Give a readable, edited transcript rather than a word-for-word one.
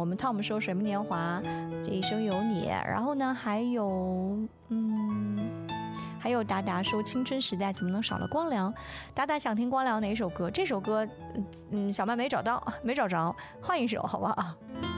们 Tom 说水木年华，这一生有你。然后呢，还有达达说青春时代怎么能少了光良？达达想听光良哪一首歌？这首歌，小曼没找着，换一首好不好？